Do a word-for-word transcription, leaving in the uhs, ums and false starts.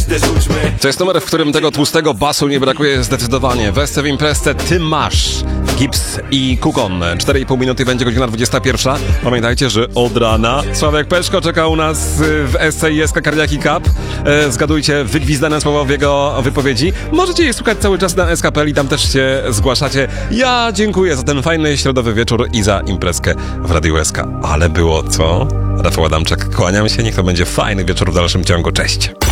resztę rzućmy. To jest numer, w którym tego tłustego basu nie brakuje zdecydowanie. Wesce w imprezce Ty masz. Gips i Kukon. cztery i pół minuty będzie godzina dwudziesta pierwsza. Pamiętajcie, że od rana Sławek Peszko czeka u nas w S C I S K Cardiaki Cup. E, zgadujcie wygwizdane słowo w jego wypowiedzi. Możecie je słuchać cały czas na S K P L i tam też się zgłaszacie. Ja dziękuję za ten fajny środowy wieczór i za imprezkę w Radiu S K. Ale było co? Rafał Adamczak, kłaniam się. Niech to będzie fajny wieczór w dalszym ciągu. Cześć.